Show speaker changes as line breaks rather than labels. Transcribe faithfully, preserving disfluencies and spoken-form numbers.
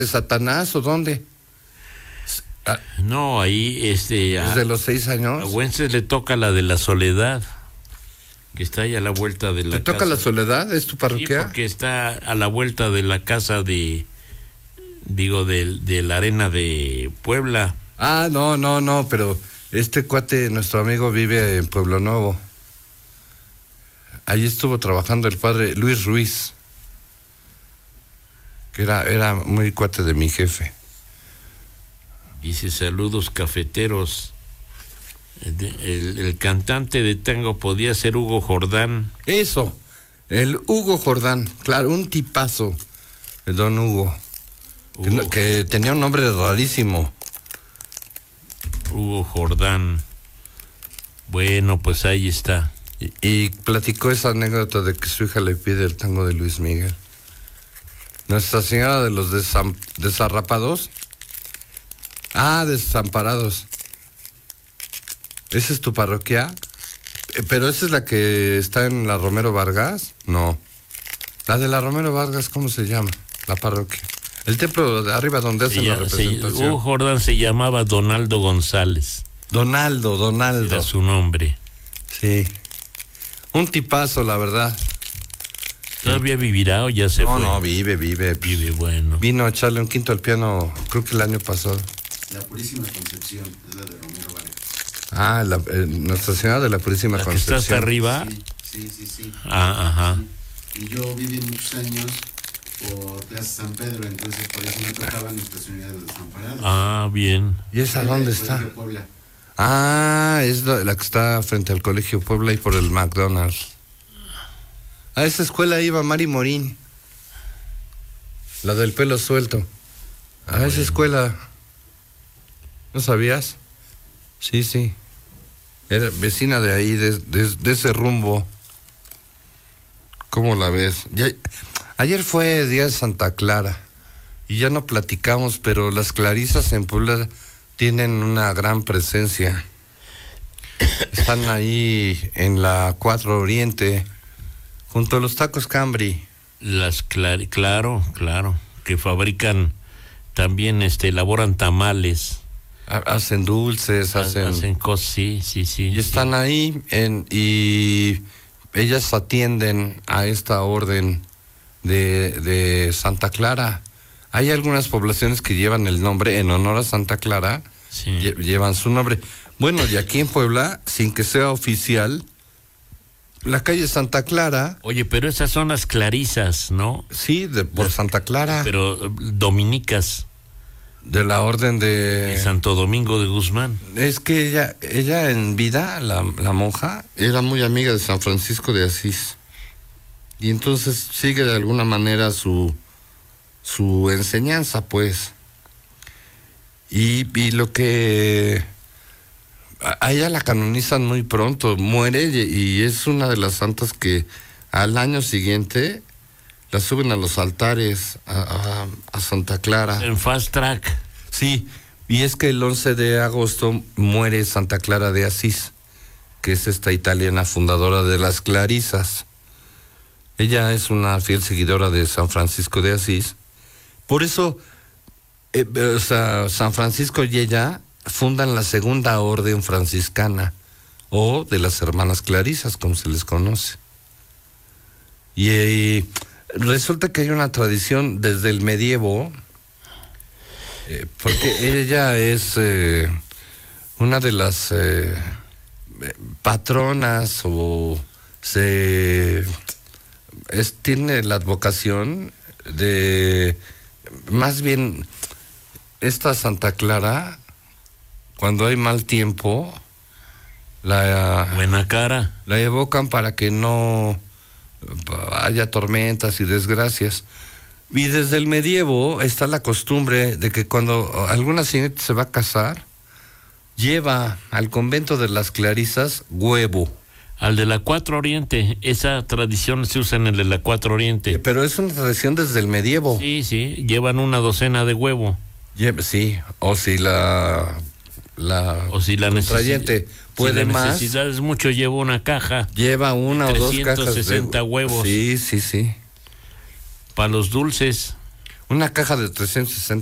de Satanás o dónde?
Ah, no, ahí este
desde a, los seis años.
A Wences le toca la de la Soledad, que está ahí a la vuelta de la
¿Te
casa.
toca la Soledad? ¿Es tu parroquia?
Sí, porque está a la vuelta de la casa de, digo, de, de la Arena de Puebla.
Ah, no, no, no, pero este cuate, nuestro amigo, vive en Pueblo Nuevo. Ahí estuvo trabajando el padre Luis Ruiz, que era, era muy cuate de mi jefe.
Dice, saludos cafeteros. El, el, el cantante de tango podía ser Hugo Jordán.
Eso, el Hugo Jordán, claro, un tipazo, el don Hugo, Hugo. Que, que tenía un nombre rarísimo.
Hugo Jordán. Bueno, pues ahí está.
Y, y platicó esa anécdota de que su hija le pide el tango de Luis Miguel. Nuestra Señora de los desam, Desarrapados. Ah, Desamparados. ¿Esa es tu parroquia? ¿Pero esa es la que está en la Romero Vargas? No. La de la Romero Vargas, ¿cómo se llama? La parroquia. El templo de arriba donde hacen la representación.
Hugo Jordán se llamaba Donaldo González.
Donaldo, Donaldo.
Era su nombre.
Sí. Un tipazo, la verdad.
¿Todavía vivirá o ya se
no,
fue?
No, no, vive, vive.
Vive, bueno.
Vino a echarle un quinto al piano, creo que el año pasado.
La Purísima Concepción, es la de Romero Vargas.
Ah, la, eh, Nuestra Señora de la Purísima
¿La
Concepción.
Que está hasta arriba?
Sí, sí, sí, sí.
Ah, ajá.
Sí. Y yo viví muchos años por Plaza San Pedro, entonces por eso me tocaba Nuestra Señora de los Desamparados.
Ah, bien.
¿Y esa dónde está?
Puebla.
Ah, es la, la que está frente al Colegio Puebla y por el McDonald's. A esa escuela iba Mari Morín, la del pelo suelto. A bueno. Esa escuela. ¿No sabías? Sí, sí. Era vecina de ahí, de, de, de ese rumbo. ¿Cómo la ves? Ya, ayer fue día de Santa Clara y ya no platicamos, pero las clarisas en Puebla tienen una gran presencia. Están ahí en la cuatro Oriente, junto a los tacos Cambri.
Las clar- claro, claro, que fabrican también, este, elaboran tamales.
Hacen dulces, hacen...
Hacen cosas, sí, sí, sí.
Y están
sí.
ahí en, y ellas atienden a esta orden de, de Santa Clara. Hay algunas poblaciones que llevan el nombre en honor a Santa Clara,
sí.
lle- llevan su nombre. Bueno, y aquí en Puebla, sin que sea oficial, la calle Santa Clara...
Oye, pero esas son las clarisas, ¿no?
Sí, de, por Santa Clara.
Pero dominicas.
De la orden de...
de Santo Domingo de Guzmán.
Es que ella, ella en vida, la, la monja, era muy amiga de San Francisco de Asís. Y entonces sigue de alguna manera su, su enseñanza, pues. Y, y lo que... A ella la canonizan muy pronto, muere y, y es una de las santas que al año siguiente la suben a los altares a, a, a Santa Clara.
En fast track.
Sí, y es que el once de agosto muere Santa Clara de Asís, que es esta italiana fundadora de las Clarisas. Ella es una fiel seguidora de San Francisco de Asís. Por eso, eh, o sea, San Francisco y ella fundan la segunda orden franciscana, o de las hermanas Clarisas, como se les conoce. Y... Eh, resulta que hay una tradición desde el medievo, eh, porque ella es eh, una de las eh, patronas o se es, tiene la advocación de, más bien, esta Santa Clara, cuando hay mal tiempo, la
buena cara,
la evocan para que no haya tormentas y desgracias. Y desde el medievo está la costumbre de que cuando alguna señorita se va a casar, lleva al convento de las Clarisas huevo.
Al de la cuatro Oriente, esa tradición se usa en el de la cuatro Oriente.
Pero es una tradición desde el medievo.
Sí, sí, llevan una docena de huevo.
Lleva, sí, o si la... la
o si la
contrayente puede
si la
más,
necesidad es mucho, lleva una caja,
lleva una o dos cajas
trescientos sesenta
de
huevos.
Sí, sí, sí.
Para los dulces.
Una caja de trescientos sesenta